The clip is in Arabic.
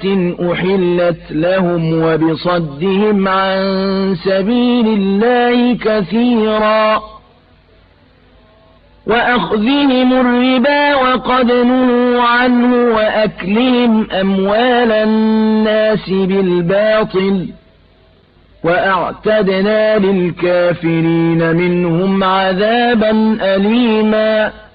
أحلت لهم وبصدهم عن سبيل الله كثيرا وأخذهم الربا وقد نهوا عنه وأكلهم أموال الناس بالباطل وأعتدنا للكافرين منهم عذابا أليما